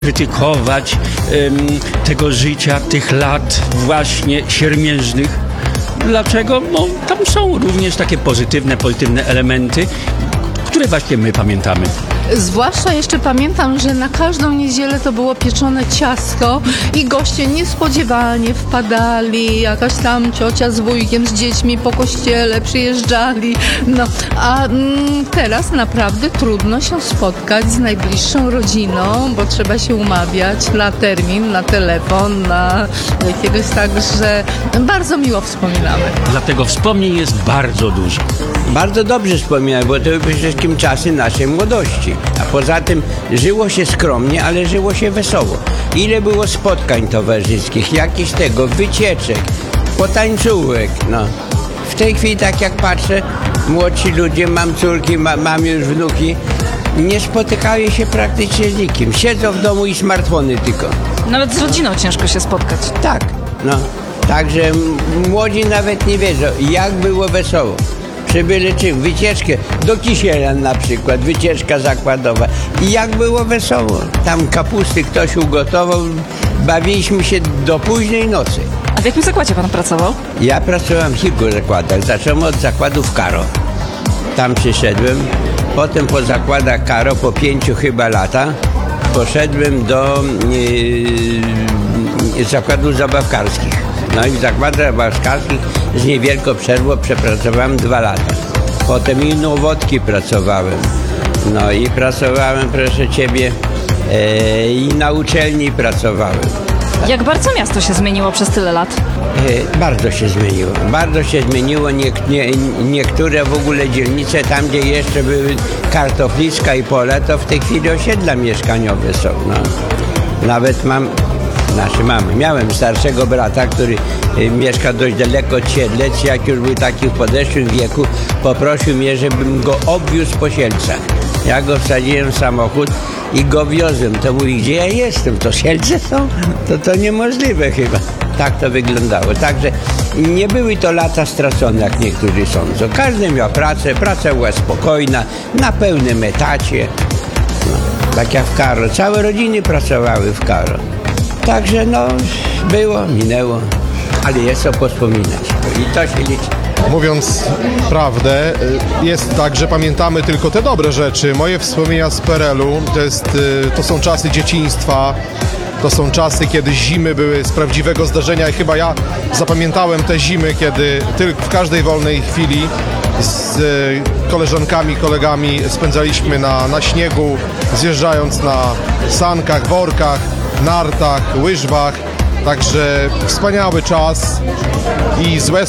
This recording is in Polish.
krytykować tego życia, tych lat właśnie siermiężnych. Dlaczego? Bo tam są również takie pozytywne elementy, które właśnie my pamiętamy. Zwłaszcza jeszcze pamiętam, że na każdą niedzielę to było pieczone ciasto i goście niespodziewanie wpadali, jakaś tam ciocia z wujkiem, z dziećmi po kościele przyjeżdżali. No, a teraz naprawdę trudno się spotkać z najbliższą rodziną, bo trzeba się umawiać na termin, na telefon, na jakiegoś, także bardzo miło wspominamy. Dlatego wspomnień jest bardzo dużo. Bardzo dobrze wspominam, bo to były przede wszystkim czasy naszej młodości. A poza tym żyło się skromnie, ale żyło się wesoło. Ile było spotkań towarzyskich, jakichś wycieczek, potańcówek, no. W tej chwili, tak jak patrzę, młodsi ludzie, mam córki, mam już wnuki, nie spotykają się praktycznie z nikim. Siedzą w domu i smartfony tylko. Nawet z rodziną ciężko się spotkać. Tak, no. Także młodzi nawet nie wiedzą, jak było wesoło. Przybyli czym? Wycieczkę do Kisielan na przykład, wycieczka zakładowa. I jak było wesoło. Tam kapusty ktoś ugotował, bawiliśmy się do późnej nocy. A w jakim zakładzie pan pracował? Ja pracowałem w kilku zakładach. Zacząłem od zakładów Karo. Tam przyszedłem. Potem po zakładach Karo, po 5 chyba latach, poszedłem do zakładów zabawkarskich. No i w zakładach zabawkarskich z niewielką przerwą przepracowałem 2 lata. Potem i Nowotki pracowałem. No i pracowałem, proszę Ciebie, i na uczelni pracowałem. Jak bardzo miasto się zmieniło przez tyle lat? Bardzo się zmieniło. Bardzo się zmieniło. Niektóre w ogóle dzielnice, tam gdzie jeszcze były Kartofliska i Pole, to w tej chwili osiedla mieszkaniowe są. No. Nawet miałem starszego brata, który mieszka dość daleko od Siedlec. Jak już był taki w podeszłym wieku, poprosił mnie, żebym go obwiózł po Sielcach. Ja go wsadziłem w samochód i go wiozłem. To mówi, gdzie ja jestem? To Sielce są? To niemożliwe chyba. Tak to wyglądało. Także nie były to lata stracone, jak niektórzy sądzą. Każdy miał pracę, praca była spokojna, na pełnym etacie. No, tak jak w Karo. Całe rodziny pracowały w Karo. Także było, minęło, ale jest co wspominać i to się liczy. Mówiąc prawdę, jest tak, że pamiętamy tylko te dobre rzeczy. Moje wspomnienia z PRL-u to są czasy dzieciństwa, to są czasy, kiedy zimy były z prawdziwego zdarzenia i chyba ja zapamiętałem te zimy, kiedy w każdej wolnej chwili z koleżankami, kolegami spędzaliśmy na śniegu, zjeżdżając na sankach, workach, nartach, łyżwach. Także wspaniały czas i złe